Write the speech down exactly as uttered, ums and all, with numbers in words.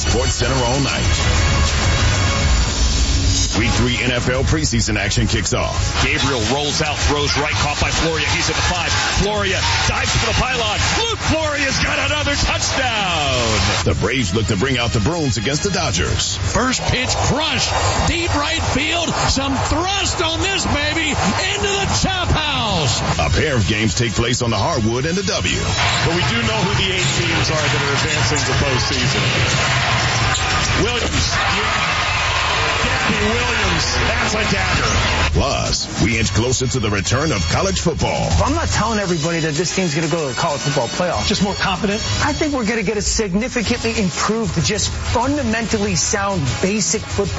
SportsCenter all night. Week three N F L preseason action kicks off. Gabriel rolls out, throws right, caught by Floria. He's at the five. Floria dives for the pylon. Luke Floria's got another touchdown. The Braves look to bring out the brooms against the Dodgers. First pitch crushed. Deep right field. Some thrust on this baby into the chop house. A pair of games take place on the hardwood and the W. But we do know who the eight teams are that are advancing to postseason. Williams. Gabby Williams, that's a dagger. Plus, we inch closer to the return of college football. I'm not telling everybody that this team's going to go to the college football playoff. Just more confident? I think we're going to get a significantly improved, just fundamentally sound, basic football.